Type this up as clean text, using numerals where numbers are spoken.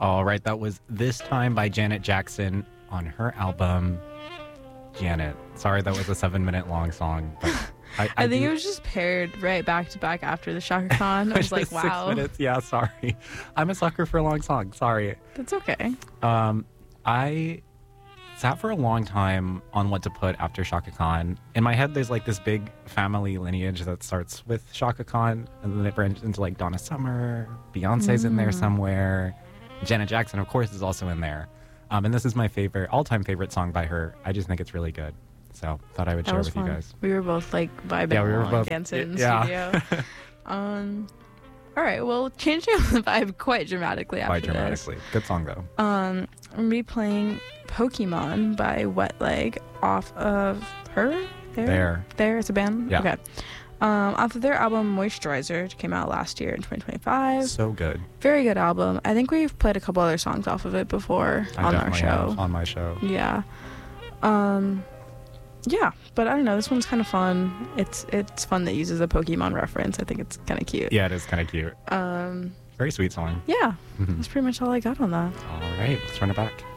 All right, that was This Time by Janet Jackson on her album, Janet. Sorry, that was a 7-minute long song. But I think it was just paired right back to back after the Shaka Khan. I was like, wow. 6 minutes. Yeah, sorry. I'm a sucker for a long song. Sorry. That's okay. I sat for a long time on what to put after Shaka Khan. In my head, there's like this big family lineage that starts with Shaka Khan, and then it branches into like Donna Summer, Beyonce's in there somewhere. Janet Jackson, of course, is also in there. And this is my all-time favorite song by her. I just think it's really good. So thought I would share with you guys. We were both like vibing along, dancing in the studio. All right, well, changing the vibe quite dramatically after this. Quite dramatically. Good song, though. I'm going to be playing Pokemon by Wet Leg off of her? There, it's a band? Yeah. Okay. Off of their album Moisturizer, which came out last year in 2025. So good. Very good album. I think we've played a couple other songs off of it before on our show. On my show. Yeah. Yeah, but I don't know. This one's kind of fun. It's fun that uses a Pokemon reference. I think it's kind of cute. Yeah, it is kind of cute. Very sweet song. Yeah, that's pretty much all I got on that. All right, let's run it back.